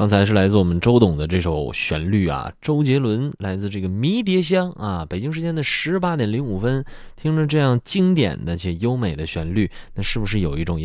刚才是来自我们周董的这首旋律啊，周杰伦来自这个迷迭香啊，北京时间的18:05，听着这样经典的且优美的旋律，那是不是有一种